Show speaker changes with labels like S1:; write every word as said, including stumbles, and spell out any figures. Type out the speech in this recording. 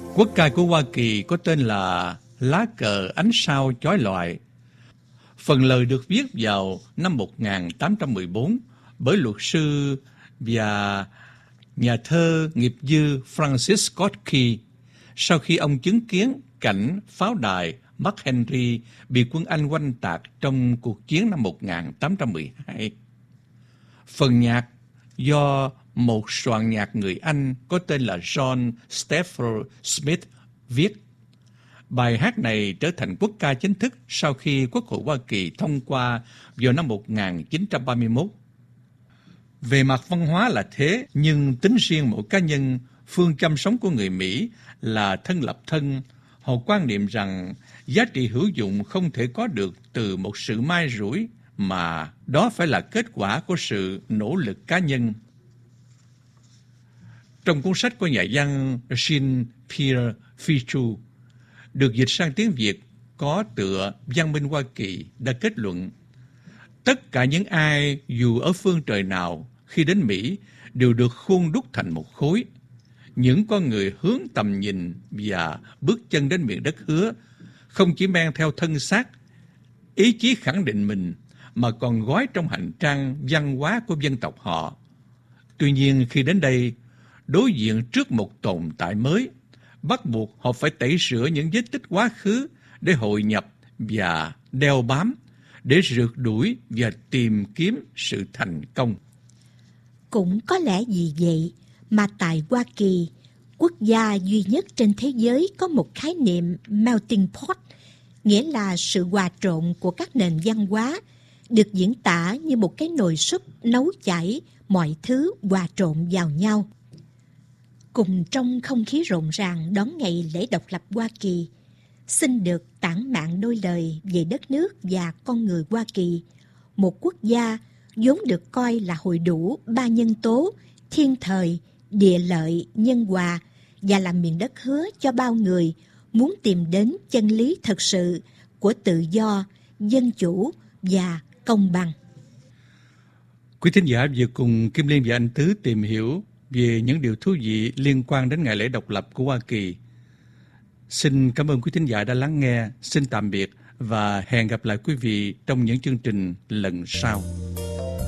S1: Quốc ca của Hoa Kỳ có tên là Lá cờ ánh sao chói lọi. Phần lời được viết vào năm một nghìn tám trăm mười bốn bởi luật sư và nhà thơ nghiệp dư Francis Scott Key sau khi ông chứng kiến cảnh pháo đài McHenry bị quân Anh oanh tạc trong cuộc chiến năm một nghìn tám trăm mười hai. Phần nhạc do một soạn nhạc người Anh có tên là John Stafford Smith viết. Bài hát này trở thành quốc ca chính thức sau khi Quốc hội Hoa Kỳ thông qua vào năm một nghìn chín trăm ba mươi mốt. Về mặt văn hóa là thế, nhưng tính riêng mỗi cá nhân, phương châm sống của người Mỹ là thân lập thân. Họ quan niệm rằng giá trị hữu dụng không thể có được từ một sự may rủi, mà đó phải là kết quả của sự nỗ lực cá nhân. Trong cuốn sách của nhà văn Jean-Pierre Fichu, được dịch sang tiếng Việt có tựa Văn minh Hoa Kỳ đã kết luận, tất cả những ai dù ở phương trời nào khi đến Mỹ đều được khuôn đúc thành một khối. Những con người hướng tầm nhìn và bước chân đến miền đất hứa không chỉ mang theo thân xác, ý chí khẳng định mình, mà còn gói trong hành trang văn hóa của dân tộc họ. Tuy nhiên khi đến đây, đối diện trước một tồn tại mới, bắt buộc họ phải tẩy rửa những vết tích quá khứ để hội nhập và đeo bám, để rượt đuổi và tìm kiếm sự thành công.
S2: Cũng có lẽ vì vậy mà tại Hoa Kỳ, quốc gia duy nhất trên thế giới có một khái niệm melting pot, nghĩa là sự hòa trộn của các nền văn hóa, được diễn tả như một cái nồi súp nấu chảy, mọi thứ hòa trộn vào nhau. Cùng trong không khí rộn ràng đón ngày lễ độc lập Hoa Kỳ, xin được tản mạn đôi lời về đất nước và con người Hoa Kỳ, một quốc gia vốn được coi là hội đủ ba nhân tố thiên thời, địa lợi, nhân hòa, và là miền đất hứa cho bao người muốn tìm đến chân lý thật sự của tự do, dân chủ và công bằng.
S1: Quý thính giả vừa cùng Kim Liên và anh Tứ tìm hiểu về những điều thú vị liên quan đến ngày lễ độc lập của Hoa Kỳ. Xin cảm ơn quý thính giả đã lắng nghe. Xin tạm biệt và hẹn gặp lại quý vị trong những chương trình lần sau.